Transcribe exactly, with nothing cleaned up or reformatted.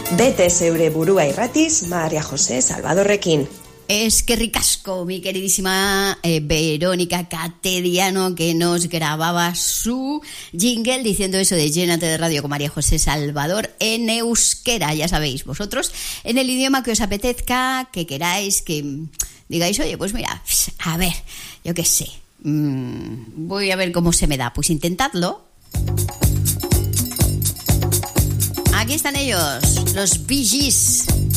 Bete zeure burua irratiz, María José Salvadorrekin. Es que ricasco, mi queridísima eh, Verónica Catediano, que nos grababa su jingle diciendo eso de llénate de radio con María José Salvador en euskera, ya sabéis, vosotros, en el idioma que os apetezca, que queráis, que digáis, oye, pues mira, a ver, yo qué sé, mmm, voy a ver cómo se me da, pues intentadlo. Aquí están ellos, los Bee Gees.